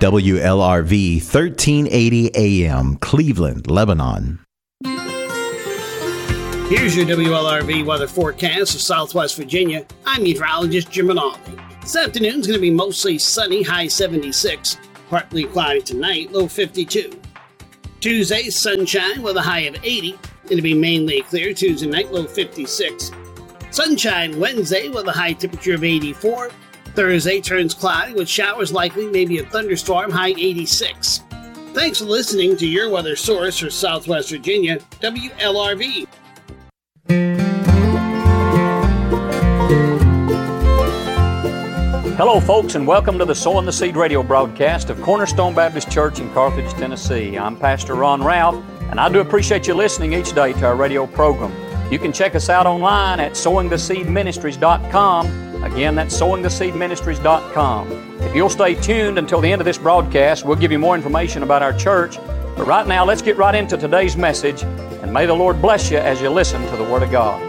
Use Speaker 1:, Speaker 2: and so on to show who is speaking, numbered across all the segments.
Speaker 1: WLRV 1380 AM, Cleveland, Lebanon.
Speaker 2: Here's your WLRV weather forecast of Southwest Virginia. I'm meteorologist Jim Rinaldi. This afternoon's going to be mostly sunny, high 76. Partly cloudy tonight, low 52. Tuesday, sunshine with a high of 80. Going to be mainly clear Tuesday night, low 56. Sunshine Wednesday with a high temperature of 84. Thursday turns cloudy with showers likely, maybe a thunderstorm, high 86. Thanks for listening to your weather source for Southwest Virginia, WLRV.
Speaker 3: Hello, folks, and welcome to the Sowing the Seed radio broadcast of Cornerstone Baptist Church in Carthage, Tennessee. I'm Pastor Ron Ralph, and I do appreciate you listening each day to our radio program. You can check us out online at sowingtheseedministries.com. Again, that's sowingtheseedministries.com. If you'll stay tuned until the end of this broadcast, we'll give you more information about our church. But right now, let's get right into today's message, and may the Lord bless you as you listen to the Word of God.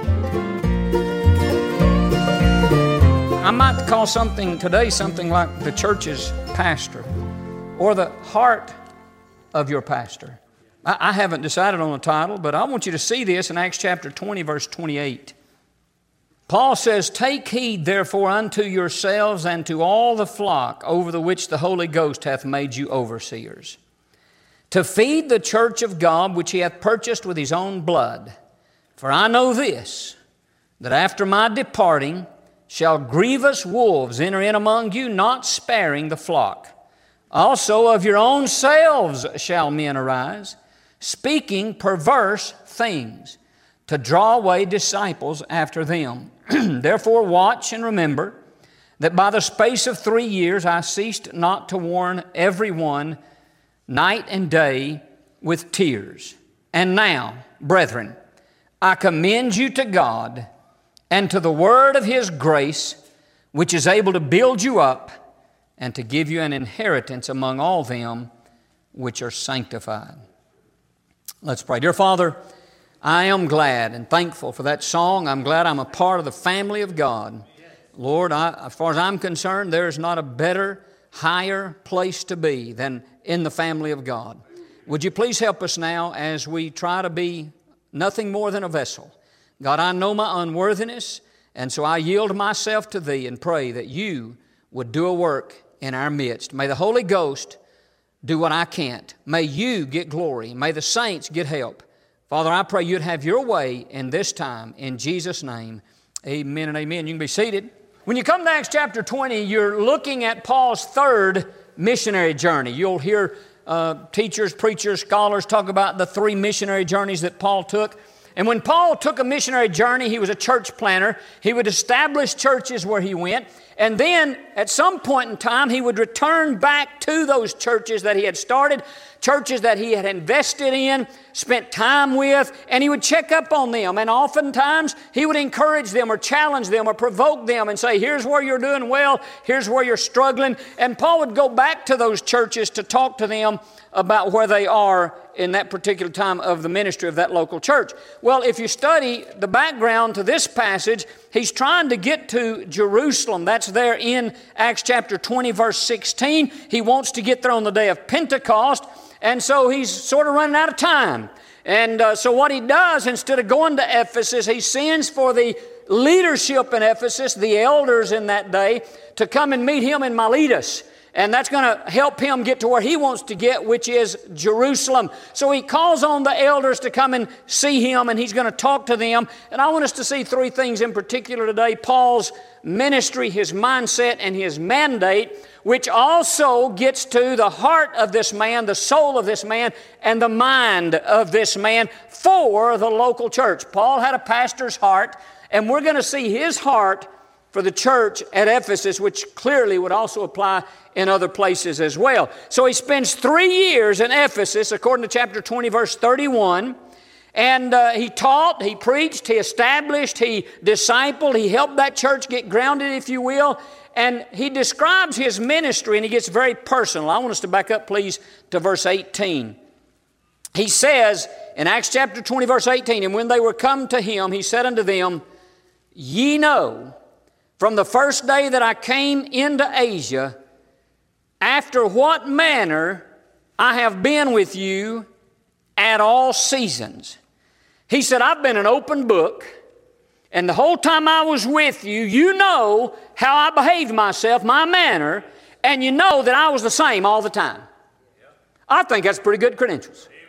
Speaker 3: I might call something today something like the church's pastor or the heart of your pastor. I haven't decided on a title, but I want you to see this in Acts chapter 20, verse 28. Paul says, "Take heed therefore unto yourselves and to all the flock over the which the Holy Ghost hath made you overseers, to feed the church of God which he hath purchased with his own blood. For I know this, that after my departing shall grievous wolves enter in among you, not sparing the flock. Also of your own selves shall men arise, speaking perverse things, to draw away disciples after them. Therefore watch and remember that by the space of 3 years I ceased not to warn every one night and day with tears. And now, brethren, I commend you to God and to the word of His grace, which is able to build you up and to give you an inheritance among all them which are sanctified." Let's pray. Dear Father, I am glad and thankful for that song. I'm glad I'm a part of the family of God. Lord, as far as I'm concerned, there is not a better, higher place to be than in the family of God. Would you please help us now as we try to be nothing more than a vessel? God, I know my unworthiness, and so I yield myself to Thee and pray that You would do a work in our midst. May the Holy Ghost do what I can't. May You get glory. May the saints get help. Father, I pray You'd have Your way in this time. In Jesus' name, amen and amen. You can be seated. When you come to Acts chapter 20, you're looking at Paul's third missionary journey. You'll hear teachers, preachers, scholars talk about the 3 missionary journeys that Paul took. And when Paul took a missionary journey, he was a church planter. He would establish churches where he went. And then at some point in time, he would return back to those churches that he had started, churches that he had invested in, spent time with, and he would check up on them. And oftentimes, he would encourage them or challenge them or provoke them and say, here's where you're doing well, here's where you're struggling. And Paul would go back to those churches to talk to them about where they are in that particular time of the ministry of that local church. Well, if you study the background to this passage, he's trying to get to Jerusalem. That's there in Acts chapter 20, verse 16. He wants to get there on the day of Pentecost, and so he's sort of running out of time. And so what he does, instead of going to Ephesus, he sends for the leadership in Ephesus, the elders in that day, to come and meet him in Miletus. And that's going to help him get to where he wants to get, which is Jerusalem. So he calls on the elders to come and see him, and he's going to talk to them. And I want us to see 3 things in particular today: Paul's ministry, his mindset, and his mandate, which also gets to the heart of this man, the soul of this man, and the mind of this man for the local church. Paul had a pastor's heart, and we're going to see his heart for the church at Ephesus, which clearly would also apply in other places as well. So he spends 3 years in Ephesus, according to chapter 20, verse 31, and he taught, he preached, he established, he discipled, he helped that church get grounded, if you will, and he describes his ministry, and he gets very personal. I want us to back up, please, to verse 18. He says in Acts chapter 20, verse 18, "And when they were come to him, he said unto them, Ye know, from the first day that I came into Asia, after what manner I have been with you at all seasons. He said, I've been an open book, and the whole time I was with you, you know how I behaved myself, my manner, and you know that I was the same all the time. I think that's pretty good credentials.